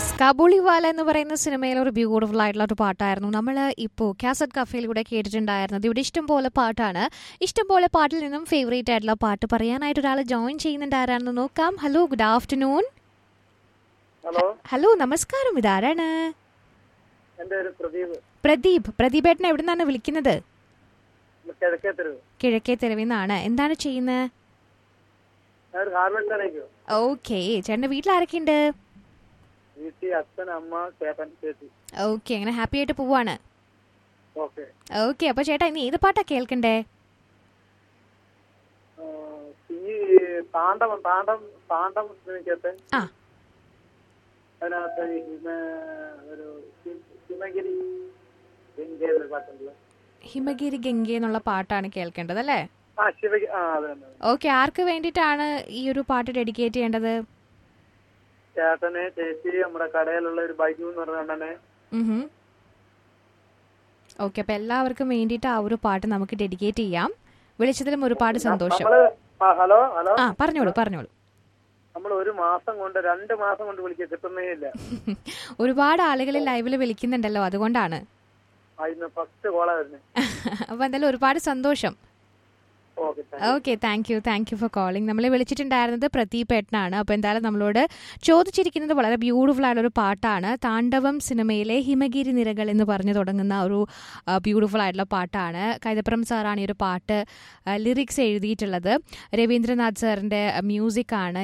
Yes, Kabuliwala എന്ന് പറയുന്ന സിനിമയിൽ ഒരു ബ്യൂട്ടിഫുൾ ആയിട്ടുള്ള ഒരു പാട്ടായിരുന്നു നമ്മൾ ഇപ്പോൾ കാസറ്റ് കഫേയിലൂടെ കേട്ടിട്ടുണ്ടായിരുന്നത്. ഇവിടെ ഇഷ്ടംപോലെ പാട്ടാണ്. ഇഷ്ടംപോലെ പാട്ടിൽ നിന്നും ഫേവറേറ്റ് ആയിട്ടുള്ള പാട്ട് പറയാനായിട്ട് ഒരാൾ ജോയിൻ ചെയ്യുന്നുണ്ട്. ആരാണെന്ന് നോക്കാം. Hello, good afternoon. ഹലോ, നമസ്കാരം. ഇതാരാണ്? പ്രദീപ്. പ്രദീപ് ഏട്ടൻ എവിടെ നിന്നാണ് വിളിക്കുന്നത്? കിഴക്കേ തെരുവിൽ നിന്നാണ്. എന്താണ് ചെയ്യുന്നത്? ഓക്കെ. ചേട്ടന്റെ വീട്ടിൽ ആരൊക്കെയുണ്ട്? അച്ഛൻ, അമ്മ, ചേട്ടൻ, ചേച്ചി. ഓക്കെ, അങ്ങനെ ഹാപ്പി ആയിട്ട് പോവാണ്. ഓക്കെ, അപ്പൊ ചേട്ടാ ഇനി ഏത് പാട്ടാ കേൾക്കണ്ടേ? ആ, ഹിമഗിരി ഗംഗ എന്നുള്ള പാട്ടാണ് കേൾക്കേണ്ടത് അല്ലേ? ഓക്കെ, ആർക്ക് വേണ്ടിയിട്ടാണ് ഈ ഒരു പാട്ട് ഡെഡിക്കേറ്റ് ചെയ്യേണ്ടത്? ചേട്ടനെ, ചേച്ചി, നമ്മുടെ കടയിലുള്ള ഒരു ബൈജു എന്ന് പറഞ്ഞ. ഓക്കെ, അപ്പൊ എല്ലാവർക്കും വേണ്ടിയിട്ട് ആ ഒരു പാട്ട് നമുക്ക് ഡെഡിക്കേറ്റ് ചെയ്യാം. വിളിച്ചതിലും ഒരുപാട് സന്തോഷം. ഹലോ. ആ, പറഞ്ഞോളൂ. നമ്മൾ 1 മാസം കൊണ്ട് 2 മാസം കൊണ്ട് വിളിക്കാൻ കിട്ടുന്നേ ഇല്ല. ഒരുപാട് ആളുകൾ ലൈവില് വിളിക്കുന്നുണ്ടല്ലോ, അതുകൊണ്ടാണ്. ഫസ്റ്റ് കോളാ വരുന്നത്. അപ്പൊ എന്തായാലും ഒരുപാട് സന്തോഷം. Okay, thank you for calling. നമ്മളെ വിളിച്ചിട്ടുണ്ടായിരുന്നത് പ്രദീപ് ഏട്ടനാണ്. അപ്പോൾ എന്തായാലും നമ്മളോട് ചോദിച്ചിരിക്കുന്നത് വളരെ ബ്യൂട്ടിഫുൾ ആയിട്ടുള്ള ഒരു പാട്ടാണ്. താണ്ഡവം സിനിമയിലെ ഹിമഗിരി നിരകൾ എന്ന് പറഞ്ഞു തുടങ്ങുന്ന ഒരു ബ്യൂട്ടിഫുൾ ആയിട്ടുള്ള പാട്ടാണ്. കൈതപ്രം സാറാണ് ഈ ഒരു പാട്ട് ലിറിക്സ് എഴുതിയിട്ടുള്ളത്. രവീന്ദ്രനാഥ് സാറിൻ്റെ മ്യൂസിക്കാണ്